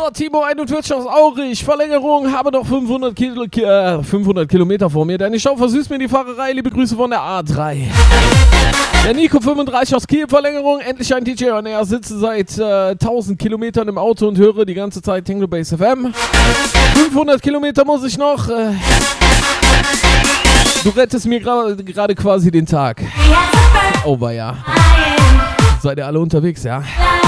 So, Timo 41 aus Aurich. Verlängerung, habe noch 500 Kilometer vor mir. Deine Show versüßt mir die Fahrerei. Liebe Grüße von der A3. Der Nico 35 aus Kiel. Verlängerung, endlich ein DJ on Air. Sitze seit 1000 Kilometern im Auto und höre die ganze Zeit Tango Base FM. 500 Kilometer muss ich noch. Du rettest mir gerade quasi den Tag. Oh, ja. Seid ihr alle unterwegs, ja?